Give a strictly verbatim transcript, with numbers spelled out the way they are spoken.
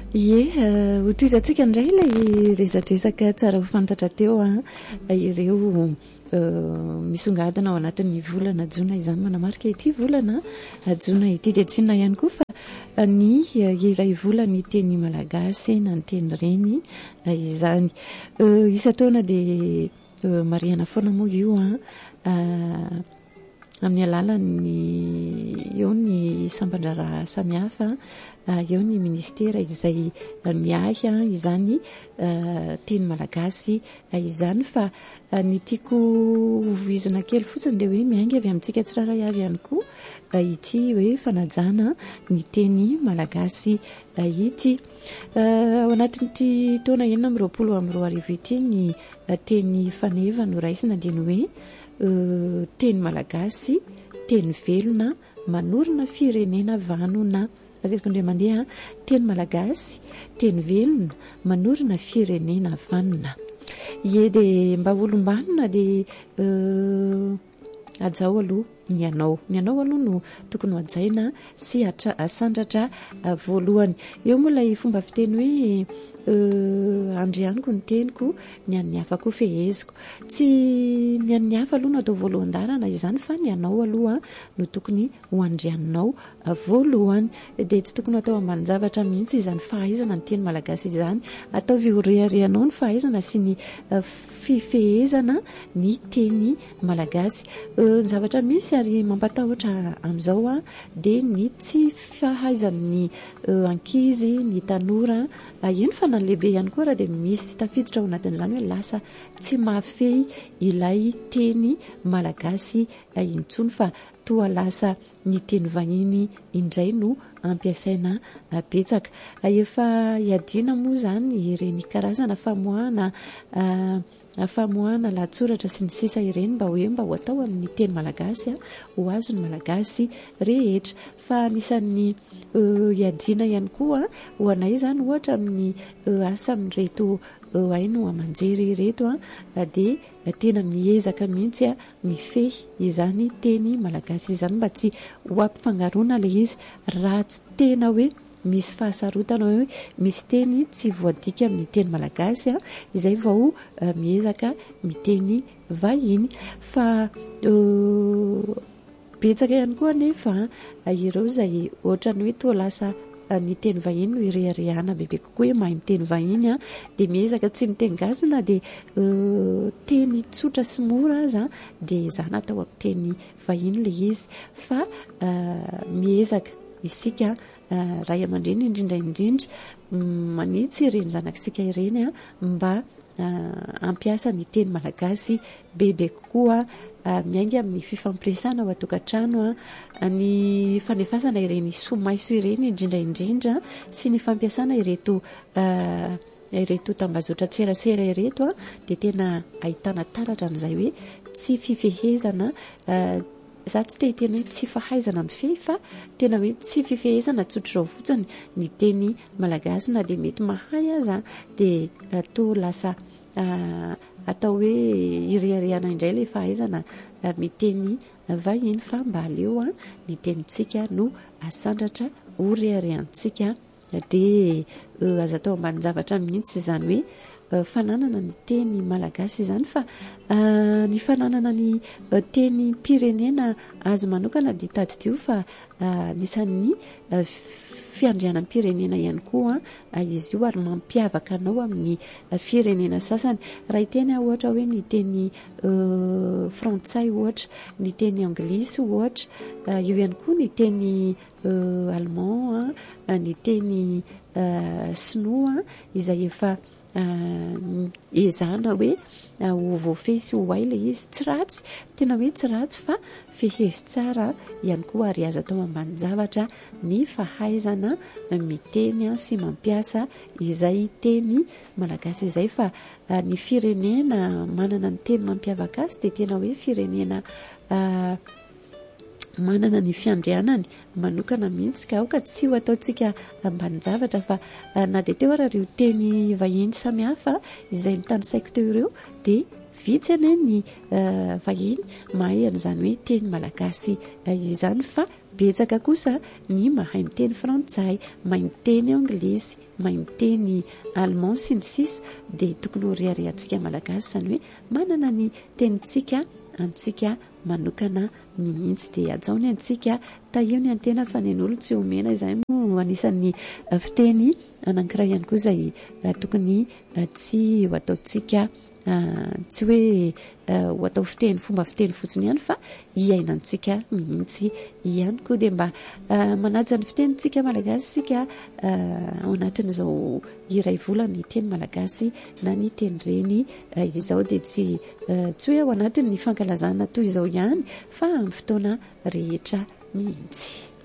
Ie, ho toizantsika indray ilay rezadresaka tsara ho fantatra teo a ireo misongadina ao anatin'ny volana jona izany manamarika ity volana jona ity dia tsinona ihany koa fa ny iray volany teny malagasy na ny teny reny izany isa-taona dia mariana foana moa io a amin'ny alalan'ny eo ny sambandrara samihafa eo ny ministera izay miahy izany teny malagasy izany fa ny tiako hovoizina kely fotsiny dia hoe miainga avy amintsika tsiraray avy ihany koa ity hoe fanajana ny teny malagasy ity ao anatin'ity taona enina amby roapolo amby roa arivo ity ny teny faneva no raisina dia ny hoe teny malagasy teny velona manorina firenena vanona averiko indray mandeha teny malagasy teny velona manorina firenena vanona ie dia mba olombanona dia ajao aloha ny anao ny anao aloha no tokony ho ajaina sy asandratra voalohany eo moa ilay fomba fiteny hoe andrianiko ny teniko ny an'ny hafa koa feheziko tsy ny an'ny hafa aloha no atao voalohan-darana izany fa ny anao aloha no tokony ho andrianinao voalohany dia tsy tokony atao ambany zavatra mihitsy izany fahaizana ny teny malagasy izany atao vioriarianao ny fahaizana sy ny fifehezana ny teny malagasy ny zavatra misy ary mampatahotra amin'izao a dia ny tsy fahaizan'ny ankizy ny tanora eny fa na ny lehibe ihany koa raha dia misy tafiditra ao anatin'izany hoe lasa tsy mahafehy ilay teny malagasy intsony fa toa lasa ny teny vahiny indray no ampiasaina betsaka efa iadina moa zany ireny karazana famoahana famoahana lahatsoratra sy ny sisa ireny mba hoe mba ho atao amin'ny teny malagasy ho azo ny malagasy rehetra fa anisan'ny iadina ihany koa ho anay zany ohatra amin'ny asa amin'reto haino amanjery reto dia tena miezaka mihitsy a mifehy izany teny malagasy izany mba tsy ho ampifangarona ilay izy raha tsy tena hoe misy fahasarotana hoe misy teny tsy voadika amin'ny teny malagasy izay vao miezaka miteny vahiny fa betsaka ihany koa nefa ireo izay ohatrany hoe toa lasa ny teny vahiny no ireharehana bebe kokoa hoe mahay miteny vahiny dia miezaka tsy mitengasina dia teny tsotra sy mora aza dia izany atao amin'ny teny vahiny ilay izy fa miezaka isika ray aman-dreny indrindra indrindra manitsy ireny zanakisika ireny mba ampiasa ny teny malagasy bebe kokoa miainga amin'ny fifampiresana ao atokantrano ny fanefasana ireny somaiso ireny indrindra indrindra sy ny fampiasana ireto ireto tambazotra tserasera ireto dia tena ahitana taratra amin'izay hoe tsy fifehezana za tsy te hiteny hoe tsy fahaizana mifehy fa tena hoe tsy fifehezana tsotr'izao fotsiny ny teny malagasy na dia mety mahay aza dia toa lasa atao hoe ireharehana indray ilay fahaizana miteny vahiny fa mba aleo ny tenintsika no asandratra ho reharehantsika dia aza atao ambany zavatra mihitsy izany hoe fananana ny teny malagasy izany fa ny fananana ny teny pirenena azy manokana dia tadidio fa nisan'ny fiandrianan'ny pirenena ihany koa izy io ary mampiavaka anao amin'ny firenena sasany raha iteny ohatra hoe ny teny frantsay ohatra ny teny anglisy ohatra io ihany koa ny teny allemand ny teny sinoa izay efa ezana hoe ho voafehy sy ho hay ilay izy tsy ratsy tena hoe tsy ratsy fa fehezy tsara ihany koa ary aza atao ambany zavatra ny fahaizana miteny sy mampiasa izay teny malagasy izay fa ny firenena manana ny teny mampiavaka azy dia tena hoe firenena manana ny fiandrianany manokana mihitsy ka aoka tsy ho ataontsika ambany zavatra fa na dia teo raha rio teny vahiny samihafa izay mitany saiko teo ireo dia vitsy ane ny vahiny mahay an'izany hoe teny malagasy izany fa betsaka kosa ny mahay miteny frantsay, mahay miteny anglisy, mahay miteny allemand sy ny sisa, dia tokony ho riariantsika malagasy zany hoe manana ny tenintsika antsika manokana mihitsy, dia ajaony antsika tahio ny antena fa ny olo tsy omena. Izay no anisan'ny fiteny anankiray ihany koa izay tokony tsy ho ataontsika tsy hoe ho atao fiteny fomba fiteny fotsiny ihany fa iainantsika mihitsy ihany koa. Dia mba manaja ny fitenitsika malagasy sika ao anatin'izao iray volana ny teny malagasy na ny teny reny izao, dia tsy tsy hoe ao anatin'ny fankalazana toy izao ihany fa amin'ny fotoana rehetra mihitsy.